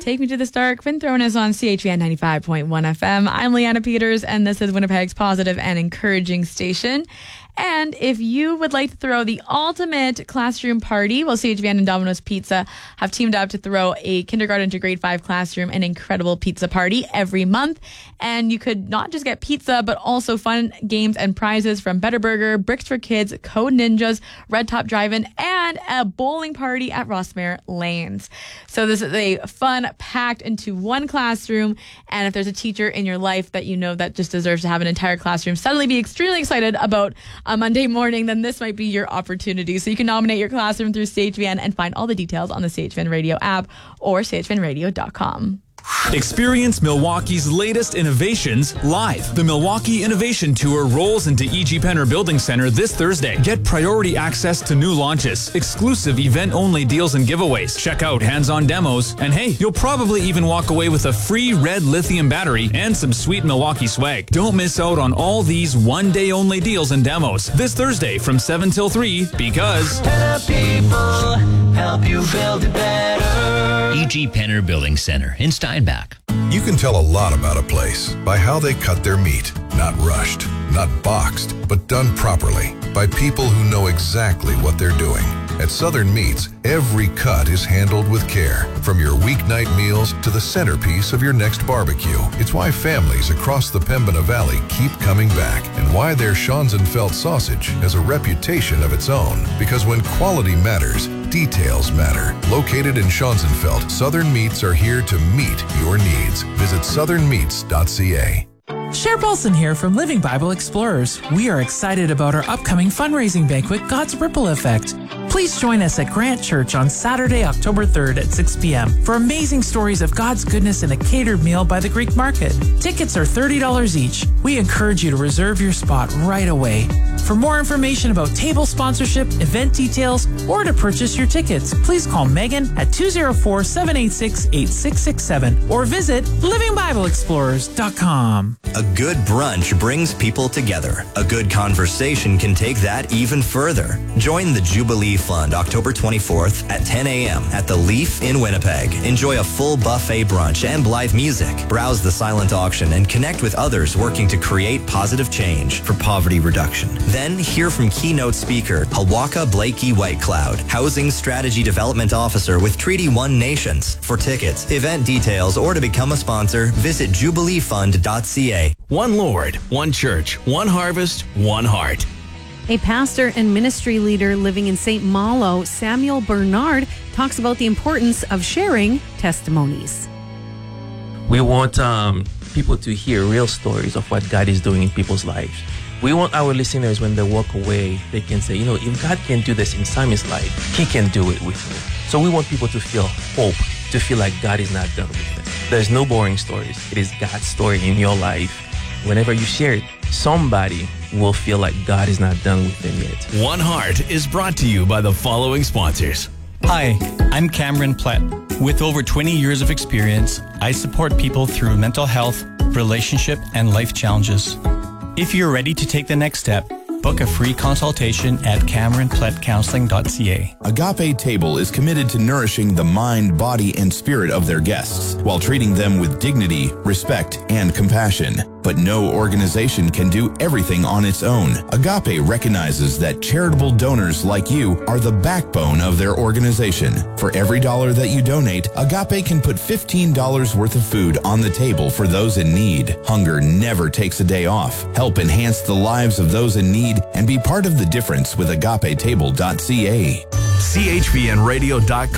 Take Me to the Start. Quinn Thrones on CHVN 95.1 FM. I'm Leanna Peters, and this is Winnipeg's positive and encouraging station. And if you would like to throw the ultimate classroom party, well, CHVN and Domino's Pizza have teamed up to throw a kindergarten to grade 5 classroom an incredible pizza party every month. And you could not just get pizza, but also fun games and prizes from Better Burger, Bricks for Kids, Code Ninjas, Red Top Drive-In, and a bowling party at Rossmere Lanes. So this is a fun, packed into one classroom. And if there's a teacher in your life that you know that just deserves to have an entire classroom suddenly be extremely excited about a Monday morning, then this might be your opportunity. So you can nominate your classroom through CHVN and find all the details on the CHVN Radio app or chvnradio.com. Experience Milwaukee's latest innovations live. The Milwaukee Innovation Tour rolls into E.G. Penner Building Center this Thursday. Get priority access to new launches, exclusive event-only deals and giveaways. Check out hands-on demos, and hey, you'll probably even walk away with a free red lithium battery and some sweet Milwaukee swag. Don't miss out on all these one-day-only deals and demos this Thursday from 7 till 3 because people help you build it better. E.G. Penner Building Center in Steinbach. You can tell a lot about a place by how they cut their meat. Not rushed, not boxed, but done properly by people who know exactly what they're doing. At Southern Meats, every cut is handled with care, from your weeknight meals to the centerpiece of your next barbecue. It's why families across the Pembina Valley keep coming back, and why their Schonzenfeld sausage has a reputation of its own. Because when quality matters, details matter. Located in Schonzenfeld, Southern Meats are here to meet your needs. Visit southernmeats.ca. Cher Paulson here from Living Bible Explorers. We are excited about our upcoming fundraising banquet, God's Ripple Effect. Please join us at Grant Church on Saturday, October 3rd at 6 p.m. for amazing stories of God's goodness in a catered meal by the Greek Market. Tickets are $30 each. We encourage you to reserve your spot right away. For more information about table sponsorship, event details, or to purchase your tickets, please call Megan at 204-786-8667 or visit livingBibleExplorers.com. A good brunch brings people together. A good conversation can take that even further. Join the Jubilee Fund October 24th at 10 a.m. at the Leaf in Winnipeg. Enjoy a full buffet brunch and live music. Browse the silent auction and connect with others working to create positive change for poverty reduction. Then hear from keynote speaker Hawaka Blakey Whitecloud, Housing Strategy Development Officer with Treaty 1 Nations. For tickets, event details, or to become a sponsor, visit jubileefund.ca. one Lord, one church, one harvest, one heart. A pastor and ministry leader living in St. Malo, Samuel Bernard, talks about the importance of sharing testimonies. We want people to hear real stories of what God is doing in people's lives. We want our listeners, when they walk away, they can say, you know, if God can do this in Sammy's life, he can do it with me. So we want people to feel hope, to feel like God is not done with them. There's no boring stories. It is God's story in your life. Whenever you share it, somebody will feel like God is not done with them yet. One Heart is brought to you by the following sponsors. Hi, I'm Cameron Plett. With over 20 years of experience, I support people through mental health, relationship, and life challenges. If you're ready to take the next step, book a free consultation at CameronPlettCounseling.ca. Agape Table is committed to nourishing the mind, body, and spirit of their guests while treating them with dignity, respect, and compassion. But no organization can do everything on its own. Agape recognizes that charitable donors like you are the backbone of their organization. For every dollar that you donate, Agape can put $15 worth of food on the table for those in need. Hunger never takes a day off. Help enhance the lives of those in need and be part of the difference with AgapeTable.ca. CHVNRadio.com